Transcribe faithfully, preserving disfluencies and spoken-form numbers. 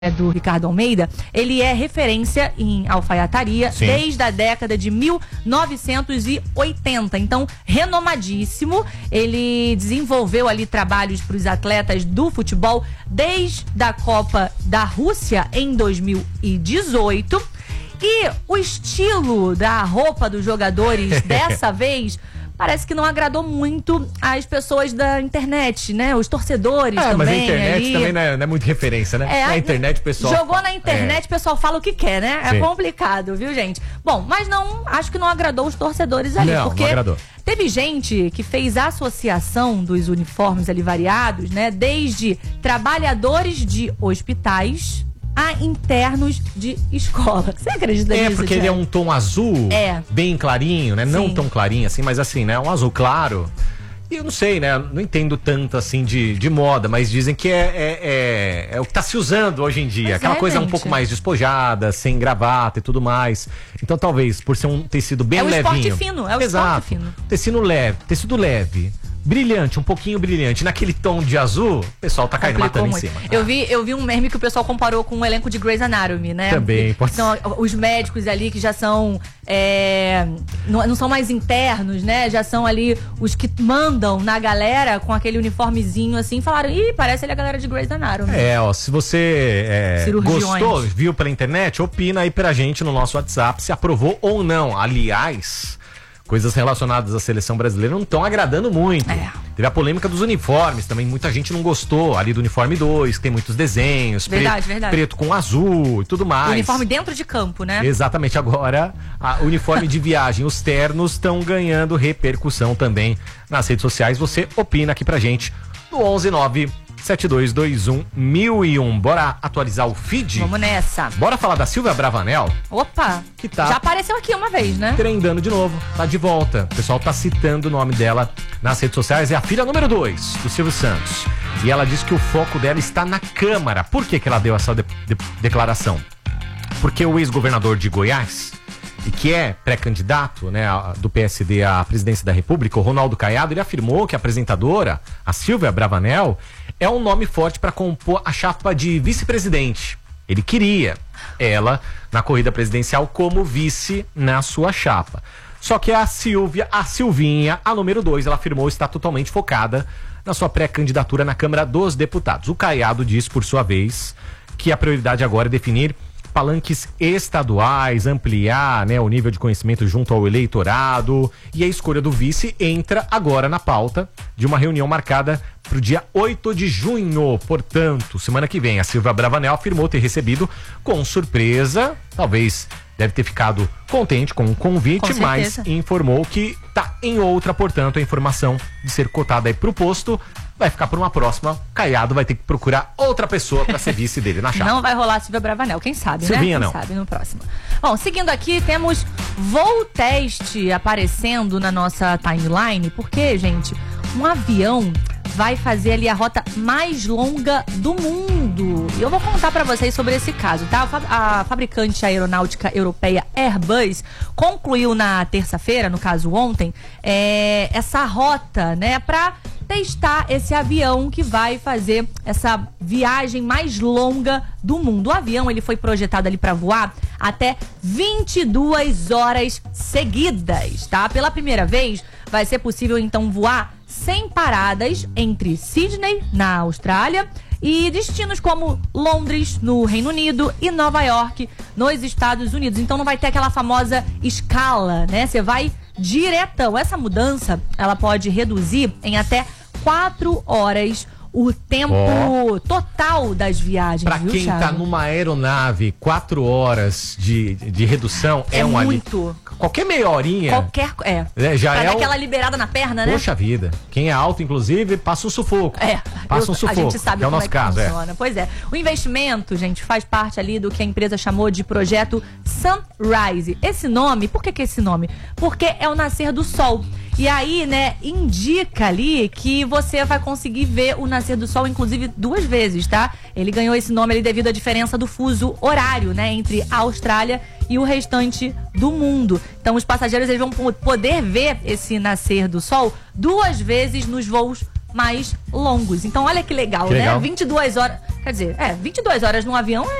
do Ricardo Almeida, ele é referência em alfaiataria Sim. desde a década de mil novecentos e oitenta, então renomadíssimo. Ele desenvolveu ali trabalhos para os atletas do futebol desde a Copa da Rússia em dois mil e dezoito, e o estilo da roupa dos jogadores dessa vez parece que não agradou muito as pessoas da internet, né? Os torcedores é, também. Mas a internet ali. também não é, não é muito referência, né? É, na internet o pessoal... Jogou fala. na internet, o é. pessoal fala o que quer, né? Sim. É complicado, viu, gente? Bom, mas não, acho que não agradou os torcedores ali. Não, porque não agradou. Teve gente que fez a associação dos uniformes ali variados, né? Desde trabalhadores de hospitais a internos de escola. Você acredita nisso? É, porque ele é um tom azul, é. bem clarinho, né? Sim. Não tão clarinho assim, mas assim, né? Um azul claro. E eu não sei, né? Não entendo tanto assim de, de moda, mas dizem que é, é, é, é o que tá se usando hoje em dia. Mas Aquela é, coisa gente. um pouco mais despojada, sem gravata e tudo mais. Então talvez, por ser um tecido bem levinho. É o esporte fino, é o Exato. esporte fino. Tecido leve, tecido leve. Brilhante, um pouquinho brilhante. Naquele tom de azul, o pessoal tá caindo matando muito. em cima. Eu vi, eu vi um meme que o pessoal comparou com o elenco de Grey's Anatomy, né? Também, pode São os médicos ali que já são... É, não, não são mais internos, né? Já são ali os que mandam na galera com aquele uniformezinho assim. Falaram, ih, parece ali a galera de Grey's Anatomy. É, ó, se você é, gostou, viu pela internet, opina aí pra gente no nosso WhatsApp se aprovou ou não. Aliás... coisas relacionadas à seleção brasileira não estão agradando muito. É. Teve a polêmica dos uniformes também, muita gente não gostou ali do uniforme dois, que tem muitos desenhos, verdade, preto, verdade. preto com azul e tudo mais. O uniforme dentro de campo, né? Exatamente, agora o uniforme de viagem, os ternos estão ganhando repercussão também nas redes sociais. Você opina aqui pra gente no onze nove sete dois dois um mil e um. Bora atualizar o feed? Vamos nessa. Bora falar da Silvia Bravanel? Opa! Que tá já apareceu aqui uma vez, né? Trendando de novo, tá de volta. O pessoal tá citando o nome dela nas redes sociais. É a filha número dois do Silvio Santos. E ela diz que o foco dela está na Câmara. Por que que ela deu essa de- de- declaração? Porque o ex-governador de Goiás, e que é pré-candidato, né, do P S D à presidência da República, o Ronaldo Caiado, ele afirmou que a apresentadora, a Silvia Bravanel, é um nome forte para compor a chapa de vice-presidente. Ele queria ela na corrida presidencial como vice na sua chapa. Só que a Silvia, a Silvinha, a número dois, ela afirmou estar totalmente focada na sua pré-candidatura na Câmara dos Deputados. O Caiado diz, por sua vez, que a prioridade agora é definir palanques estaduais, ampliar, né, o nível de conhecimento junto ao eleitorado, e a escolha do vice entra agora na pauta de uma reunião marcada para o dia oito de junho, portanto, semana que vem. A Silvia Bravanel afirmou ter recebido com surpresa, talvez deve ter ficado contente com o convite, com mas informou que tá em outra, portanto, a informação de ser cotada aí pro posto vai ficar por uma próxima. Caiado vai ter que procurar outra pessoa para ser vice dele na chapa. Não vai rolar Silvia Bravanel, quem sabe, Silvinha, né? não. Quem sabe no próximo. Bom, seguindo aqui, temos voo teste aparecendo na nossa timeline, porque, gente, um avião vai fazer ali a rota mais longa do mundo. E eu vou contar pra vocês sobre esse caso, tá? A fabricante aeronáutica europeia Airbus concluiu na terça-feira, no caso ontem, é, essa rota, né, pra testar esse avião que vai fazer essa viagem mais longa do mundo. O avião, ele foi projetado ali para voar até vinte e duas horas seguidas, tá? Pela primeira vez, vai ser possível então voar sem paradas entre Sydney, na Austrália, e destinos como Londres, no Reino Unido, e Nova York, nos Estados Unidos. Então não vai ter aquela famosa escala, né? Você vai diretão. Essa mudança, ela pode reduzir em até quatro horas o tempo oh. total das viagens. Pra viu, quem Thiago? tá numa aeronave, quatro horas de, de redução é, é um muito. Ali. Qualquer meia horinha. Qualquer. É. é já pra é dar um... aquela liberada na perna, né? Poxa vida. Quem é alto, inclusive, passa um sufoco. É. Passa eu, um sufoco. A gente sabe que é o como nosso é que caso, funciona. É. Pois é. O investimento, gente, faz parte ali do que a empresa chamou de projeto Sunrise. Esse nome, por que que esse nome? Porque é o nascer do sol. E aí, né, indica ali que você vai conseguir ver o nascer do sol, inclusive, duas vezes, tá? Ele ganhou esse nome ali devido à diferença do fuso horário, né, entre a Austrália e o restante do mundo. Então, os passageiros eles vão poder ver esse nascer do sol duas vezes nos voos mais longos. Então olha que legal, que né? legal. vinte e duas horas, quer dizer, é, vinte e duas horas num avião